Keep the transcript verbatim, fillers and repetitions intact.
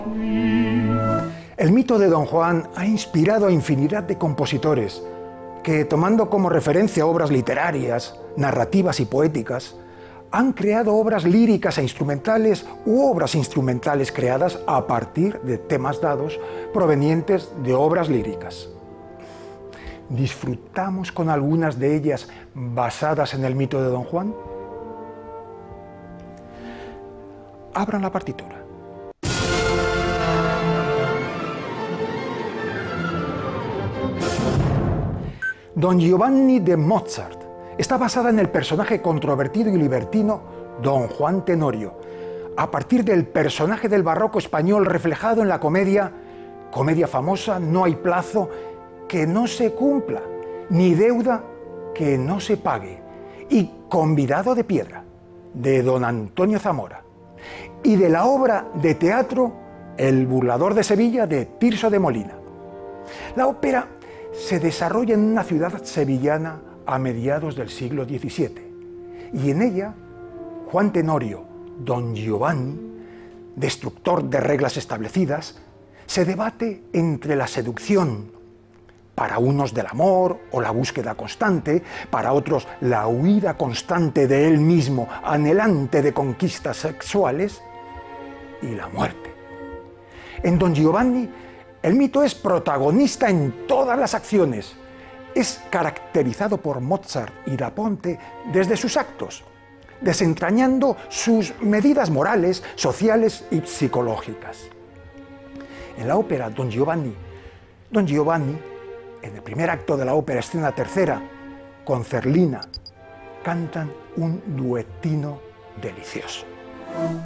El mito de Don Juan ha inspirado a infinidad de compositores que, tomando como referencia obras literarias, narrativas y poéticas, han creado obras líricas e instrumentales u obras instrumentales creadas a partir de temas dados provenientes de obras líricas. ¿Disfrutamos con algunas de ellas basadas en el mito de Don Juan? Abran la partitura. Don Giovanni de Mozart está basada en el personaje controvertido y libertino Don Juan Tenorio, a partir del personaje del barroco español reflejado en la comedia, comedia famosa No hay plazo que no se cumpla, ni deuda que no se pague, y Convidado de piedra, de Don Antonio Zamora, y de la obra de teatro El burlador de Sevilla, de Tirso de Molina. La ópera se desarrolla en una ciudad sevillana a mediados del siglo diecisiete, y en ella Juan Tenorio, Don Giovanni, destructor de reglas establecidas, se debate entre la seducción, para unos del amor o la búsqueda constante, para otros la huida constante de él mismo, anhelante de conquistas sexuales, y la muerte. En Don Giovanni, el mito es protagonista en todas las acciones. Es caracterizado por Mozart y Da Ponte desde sus actos, desentrañando sus medidas morales, sociales y psicológicas. En la ópera Don Giovanni, Don Giovanni, en el primer acto de la ópera, escena tercera, con Zerlina, cantan un duetino delicioso.